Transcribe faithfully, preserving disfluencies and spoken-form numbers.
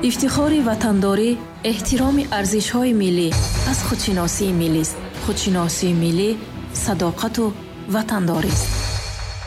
ифтихори ватандорӣ эҳтироми арзишҳои миллӣ аз худшиносии миллист. худшиносии миллӣ садоқату ватандорист.